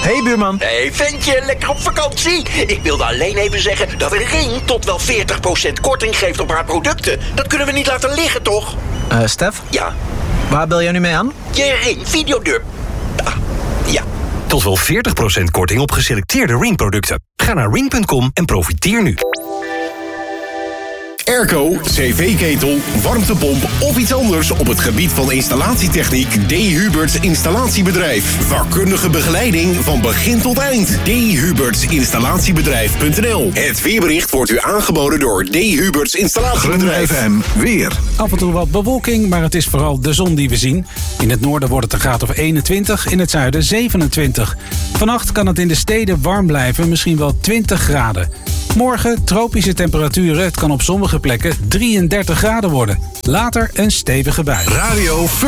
Hey buurman. Hey ventje, lekker op vakantie? Ik wilde alleen even zeggen dat Ring tot wel 40% korting geeft op haar producten. Dat kunnen we niet laten liggen, toch? Stef? Ja? Waar bel jij nu mee aan? Je Ring Videodeur. Ah, ja. Tot wel 40% korting op geselecteerde Ring-producten. Ga naar ring.com en profiteer nu. Airco, cv-ketel, warmtepomp of iets anders op het gebied van installatietechniek. D. Huberts Installatiebedrijf. Vakkundige begeleiding van begin tot eind. D. Huberts Installatiebedrijf.nl. Het weerbericht wordt u aangeboden door D. Huberts Installatiebedrijf. FM weer. Af en toe wat bewolking, maar het is vooral de zon die we zien. In het noorden wordt het een graad of 21, in het zuiden 27. Vannacht kan het in de steden warm blijven, misschien wel 20 graden. Morgen tropische temperaturen, het kan op sommige plekken 33 graden worden. Later een stevige bui. Radio